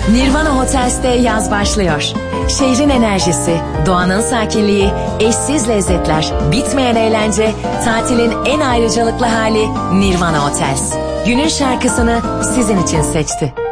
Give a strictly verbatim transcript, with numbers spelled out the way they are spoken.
Nirvana Hotels'te yaz başlıyor. Şehrin enerjisi, doğanın sakinliği, eşsiz lezzetler, bitmeyen eğlence, tatilin en ayrıcalıklı hali Nirvana Hotels. Günün şarkısını sizin için seçti.